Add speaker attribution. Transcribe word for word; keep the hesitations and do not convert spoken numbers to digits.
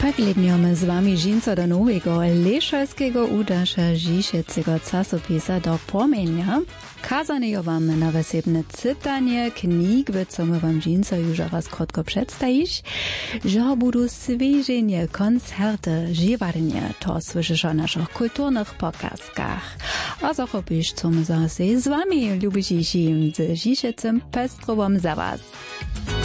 Speaker 1: Pogledniemy z wami żinco do nowego leszalskiego udasza Žišecego czasopisa do Płomienia. Kazanejo wam na wesebne cytanie knig, co my wam żinco już raz krótko przedstawić, że budu świeżenie, koncerty, żywarnie, to słyszysz o naszych kulturnych pokazkach. A zachopisz, co my zaraz z wami lubicie z Žišecem pestrowom za was.